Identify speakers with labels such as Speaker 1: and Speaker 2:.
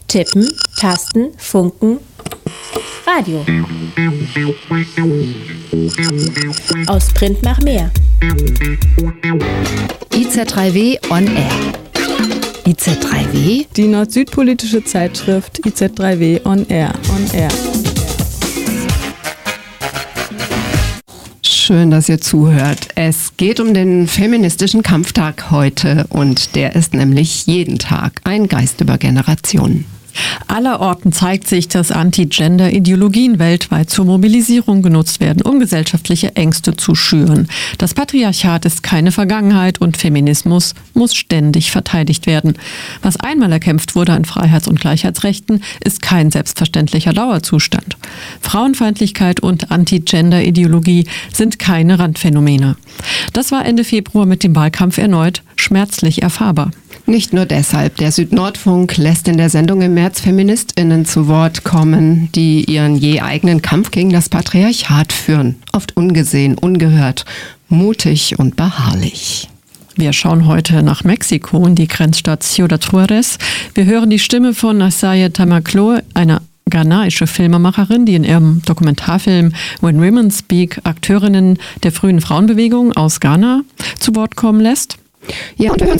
Speaker 1: Tippen, Tasten, Funken, Radio. Aus Print nach mehr.
Speaker 2: IZ3W on Air. IZ3W?
Speaker 3: Die nord-süd-politische Zeitschrift IZ3W on Air.
Speaker 4: Schön, dass ihr zuhört. Es geht um den feministischen Kampftag heute und der ist nämlich jeden Tag ein Geist über Generationen.
Speaker 5: Allerorten zeigt sich, dass Anti-Gender-Ideologien weltweit zur Mobilisierung genutzt werden, um gesellschaftliche Ängste zu schüren. Das Patriarchat ist keine Vergangenheit und Feminismus muss ständig verteidigt werden. Was einmal erkämpft wurde an Freiheits- und Gleichheitsrechten, ist kein selbstverständlicher Dauerzustand. Frauenfeindlichkeit und Anti-Gender-Ideologie sind keine Randphänomene. Das war Ende Februar mit dem Wahlkampf erneut schmerzlich erfahrbar.
Speaker 4: Nicht nur deshalb. Der Südnordfunk lässt in der Sendung im März FeministInnen zu Wort kommen, die ihren je eigenen Kampf gegen das Patriarchat führen. Oft ungesehen, ungehört, mutig und beharrlich.
Speaker 5: Wir schauen heute nach Mexiko in die Grenzstadt Ciudad Juárez. Wir hören die Stimme von Asaya Tamaclo, einer ghanaische Filmemacherin, die in ihrem Dokumentarfilm When Women Speak Akteurinnen der frühen Frauenbewegung aus Ghana zu Wort kommen lässt.
Speaker 4: Ja, und wir hören